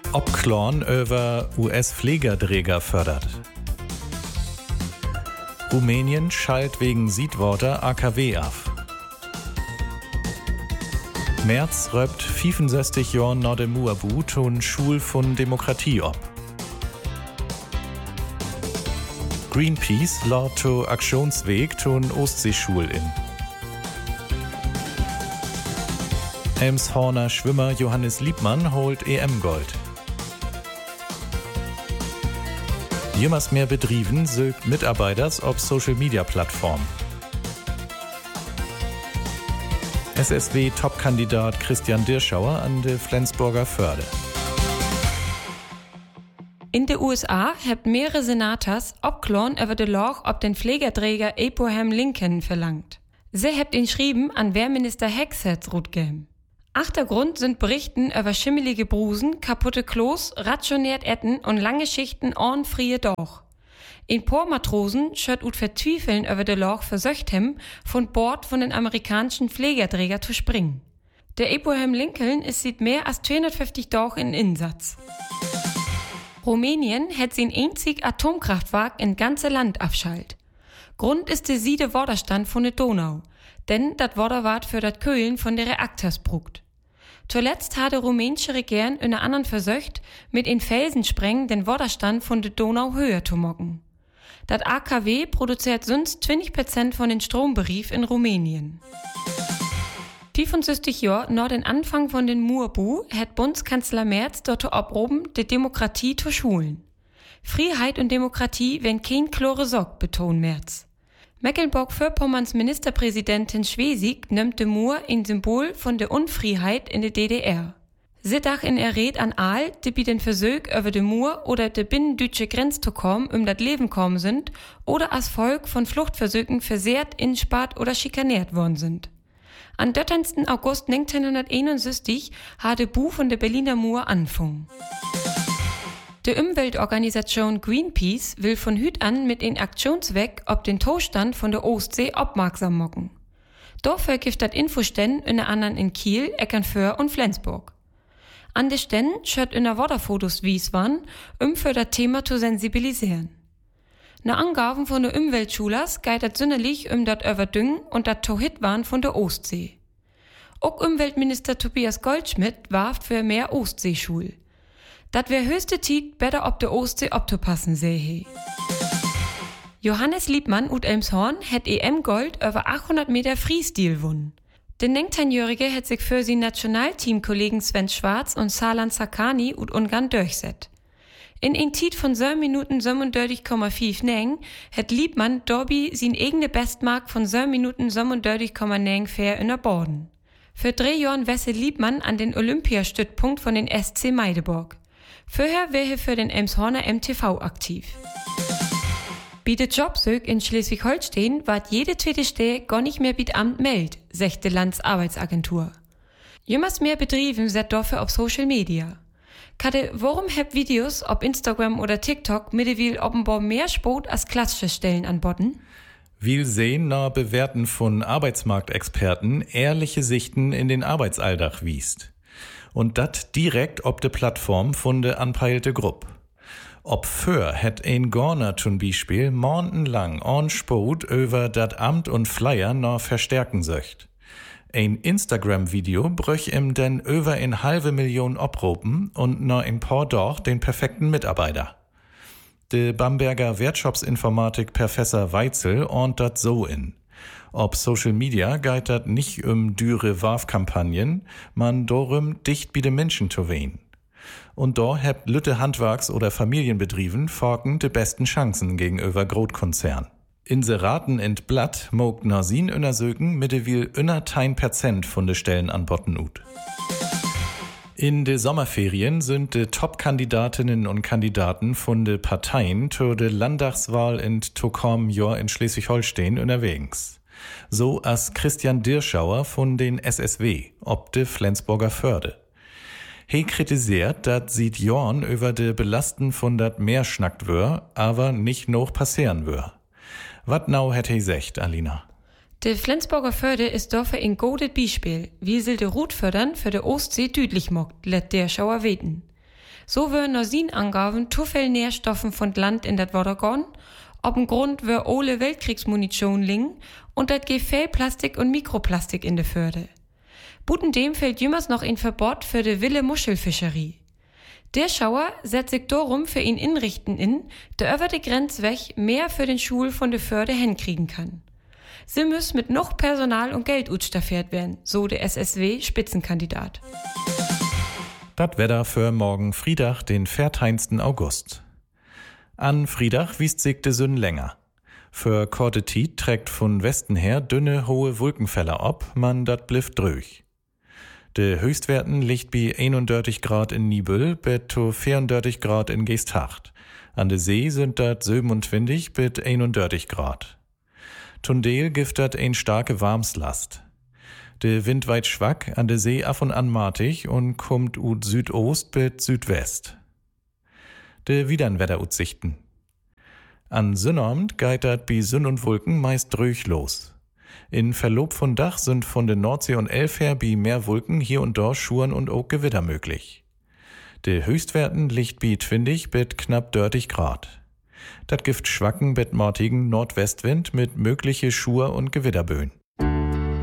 Obklorn über US-Pflegerdräger fördert. Rumänien schalt wegen Siedworter AKW ab. März röbt 65 Jahren nach dem Muabu tun Schul von Demokratie ab. Greenpeace lädt to Aktionsweg tun Ostseeschul in. Elmshorner Schwimmer Johannes Liebmann holt EM-Gold. Jemals mehr Betrieben sögt Mitarbeiters auf Social-Media-Plattformen. SSW-Top-Kandidat Christian Dirschauer an der Flensburger Förde. In den USA hat mehrere Senators Obklorn über die Loch ob den Pflegerträger Abraham Lincoln verlangt. Sie habt ihn schrieben an Wehrminister Hexets Rutgem. Achtergrund sind Berichten über schimmelige Brusen, kaputte Klos, rationiert Etten und lange Schichten ohrenfrie Doch. In paar Matrosen schört ut Vertwiefeln über de Loch versöcht hem, von Bord von den amerikanischen Pflegerträger zu springen. Der Abraham Lincoln ist seit mehr als 250 Doch in Einsatz. Rumänien hat sein einzig Atomkraftwerk in ganze Land abschalt. Grund ist der siede Wasserstand von der Donau, denn dat Wasser ward für dat Kühlen von der Reaktors brugt. Zuletzt hat der rumänische Regierung in einer anderen versöcht, mit in Felsensprengen den Wasserstand von der Donau höher zu mocken. Dat AKW produziert sonst 20% von den Stromberief in Rumänien. 65 Jahre nach den Anfang von den Muabu hat Bundeskanzler Merz dort abroben, die Demokratie zu schulen. Freiheit und Demokratie werden kein klare Sock, betont Merz. Mecklenburg-Vorpommerns Ministerpräsidentin Schwesig nimmt de Mur ein Symbol von der Unfreiheit in der DDR. Sie dach in Red an all, die bei den Versuch über de Mur oder de binnendeutsche Grenz zu kommen, dat Leben kommen sind, oder als Volk von Fluchtversuchen versehrt, inspart oder schikaniert worden sind. Am 13. August 1961 hat de Bu von der Berliner Mur anfangen. Die Umweltorganisation Greenpeace will von Hüt an mit den Aktionsweg ob den Zustand von der Ostsee aufmerksam machen. Dafür gibt das Infostände in der anderen in Kiel, Eckernförde und Flensburg. An den Ständen schört in der Waterfotos wies waren, für das Thema zu sensibilisieren. Nach Angaben von der Umweltschulers geht es sonderlich das Überdüngen und das Tohit waren von der Ostsee. Auch Umweltminister Tobias Goldschmidt warf für mehr Ostseeschul. Dat wär höchste Zeit, besser ob der Ostsee obzupassen, sehe. Johannes Liebmann ut Elmshorn hat EM-Gold über 800 Meter Freestil gewonnen. Der 19-Jährige hat sich für sein Nationalteamkollegen Sven Schwarz und Salan Sakani ut Ungarn durchset. In ein Tiet von 7 Minuten 37,5 Neng hat Liebmann Dobby sein eigene Bestmark von 7 Minuten 37,9 fair in der Borden. Für 3 Jahren wässe Liebmann an den Olympiastützpunkt von den SC Meideborg. Vorher wäre er für den Elmshorner MTV aktiv. Bei der Jobsög in Schleswig-Holstein ward jede zweite Stelle gar nicht mehr mit Amt meldet, sagt die Landsarbeitsagentur. Jemals mehr Betrieben sind dafür auf Social Media. Kade, warum habt Videos ob Instagram oder TikTok mittlerweile offenbar mehr Sport als klassische Stellen anboten? Wir sehen nach Bewerten von Arbeitsmarktexperten ehrliche Sichten in den Arbeitsalltag wiest. Und dat direkt ob de Plattform von de anpeilte Grupp. Ob für het ein Gorner zum Beispiel monatelang on Spot über dat Amt und Flyer noch verstärken söcht. Ein Instagram-Video bröch ihm denn über 500.000 Obropen und noch ein paar doch den perfekten Mitarbeiter. De Bamberger Wertschöpfsinformatik-Professor Weitzel ornt dat so in. Ob Social Media geht dat nicht dürre Warfkampagnen, man dorum dicht bei den Menschen zu wehen. Und da hebt lütte Handwerks- oder Familienbetrieben forken de besten Chancen gegenüber Großkonzern. Inseraten ent Blatt mogt Nasin Söken mittewil 10% von de Stellen anbotten ut. In de Sommerferien sind de Top-Kandidatinnen und Kandidaten von de Parteien zur de Landtagswahl in Tokom Jahr in Schleswig-Holstein unterwegs. So as Christian Dirschauer von den SSW, ob de Flensburger Förde. He kritisiert, dat sieht Jorn über de Belasten von dat Meer schnackt wör, aber nicht noch passieren wör. Wat nau hätt he secht, Alina? De Flensburger Förde ist dafür ein gutes Beispiel, wie sie de Rutfördern für de Ostsee düdlich mockt, let Dirschauer weten. So würden nach seinen Angaben zu viel Nährstoffen von Land in das Wasser gehen, ob ein Grund wir alle Weltkriegsmunition liegen und das geht viel Plastik und Mikroplastik in der Förde. Buten dem fällt jümmers noch ein Verbot für die wilde Muschelfischerie. Der Schauer setzt sich darum für ihn Inrichten der über die Grenzweg mehr für den Schul von der Förde hinkriegen kann. Sie müssen mit noch Personal und Geld utstaffert werden, so der SSW-Spitzenkandidat. Das Wetter für morgen Friedach, den 14. August. An Friedach wiest sich de Sünn länger. Für korte Tiet trägt von Westen her dünne, hohe Wolkenfeller ob, man dat blifft dröch. De Höchstwerten liegt bei 31 Grad in Nibel, bis zu 34 Grad in Geesthacht. An de See sind dat 27 bis 31 Grad. Tundeel gibt dat ein starke Warmslast. De Wind weit schwack, an de See af und an matig und kommt ut Südost bis Südwest. De Widernwetteraussichten. An Sünnormt geht dat bi Sünn und Wolken meist dröch los. In Verlob von Dach sind von der Nordsee und Elf her bi mehr Wolken hier und dort Schuren und auch Gewitter möglich. De Höchstwerten liegt bi 20 bis knapp 30 Grad. Dat gibt schwacken bis mortigen Nordwestwind mit mögliche Schur und Gewitterböen.